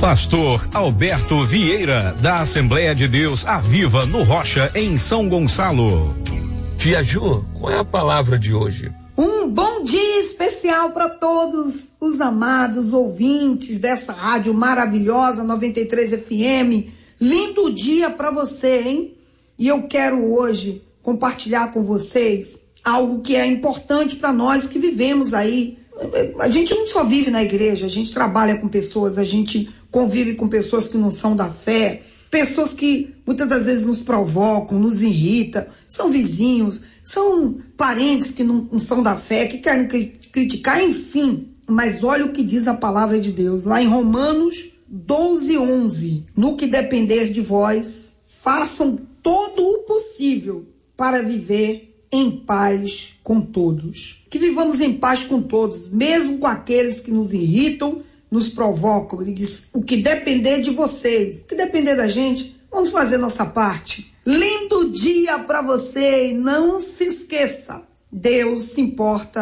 Pastor Alberto Vieira, da Assembleia de Deus Aviva no Rocha, em São Gonçalo. Tia Ju, qual é a palavra de hoje? Um bom dia especial para todos os amados ouvintes dessa rádio maravilhosa 93 FM. Lindo dia para você, hein? E eu quero hoje compartilhar com vocês algo que é importante para nós que vivemos aí. A gente não só vive na igreja, a gente trabalha com pessoas, a gente convive com pessoas que não são da fé, pessoas que muitas das vezes nos provocam, nos irritam, são vizinhos, são parentes que não são da fé, que querem criticar, enfim. Mas olha o que diz a palavra de Deus, lá em Romanos 12:11. No que depender de vós, façam todo o possível para viver em paz com todos. Que vivamos em paz com todos, mesmo com aqueles que nos irritam, nos provocam. Ele diz, o que depender de vocês, o que depender da gente, vamos fazer nossa parte. Lindo dia para você e não se esqueça, Deus se importa